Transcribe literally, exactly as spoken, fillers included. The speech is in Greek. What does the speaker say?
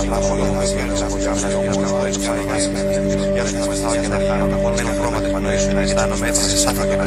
σχολείο μου και έλεγα από κάποια λόγια που έχω έτσι ξαναγιάσει. Για να είμαστε στα όκια να κάνω τα μόνιμα χρώματα που νοήσουν να αισθάνομαι έτσι σαν να